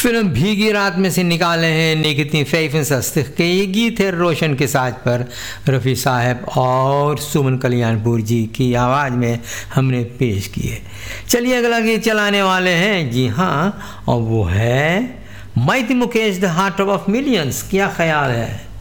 Film भीगी रात में से निकाले हैं निकिती फैफिन सस्तिख के। ये गीत है रोशन के साज पर रफ़ी साहब और सुमन कल्याणपुर जी की आवाज़ में हमने पेश किए। चलिए अगला गीत चलाने वाले हैं, जी हाँ, और वो है mighty Mukesh the heart of millions. क्या ख्याल है?